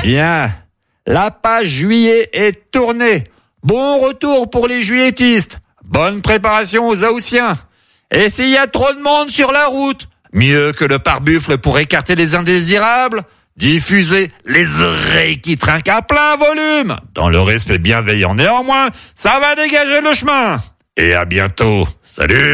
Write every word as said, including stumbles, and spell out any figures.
Bien. La page juillet est tournée. Bon retour pour les juilletistes. Bonne préparation aux Haussiens. Et s'il y a trop de monde sur la route, mieux que le pare-buffle pour écarter les indésirables, diffusez les oreilles qui trinquent à plein volume. Dans le respect bienveillant néanmoins, ça va dégager le chemin. Et à bientôt. Salut!